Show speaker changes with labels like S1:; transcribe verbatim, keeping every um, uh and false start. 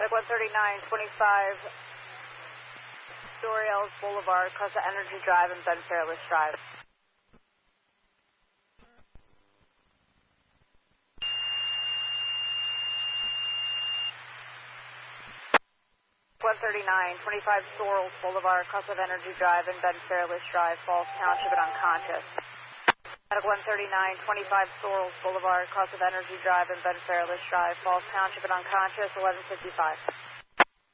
S1: one thirty-nine twenty-five Doriels Boulevard, Casa Energy Drive and Ben Fairless Drive. one thirty-nine twenty-five Sorrells Boulevard, Casa Energy Drive and Ben Fairless Drive, Falls Township and unconscious. one thirty-nine twenty-five Sorrells Boulevard, Casa Energy Drive and Ben Fairless Drive, Falls Township and unconscious, eleven fifty-five.